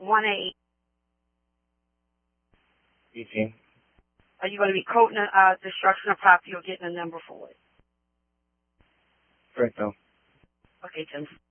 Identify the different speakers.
Speaker 1: 18.
Speaker 2: 18.
Speaker 1: Are you going to be quoting destruction of property or getting a number for it?
Speaker 2: Correct, though.
Speaker 1: Okay, Tim.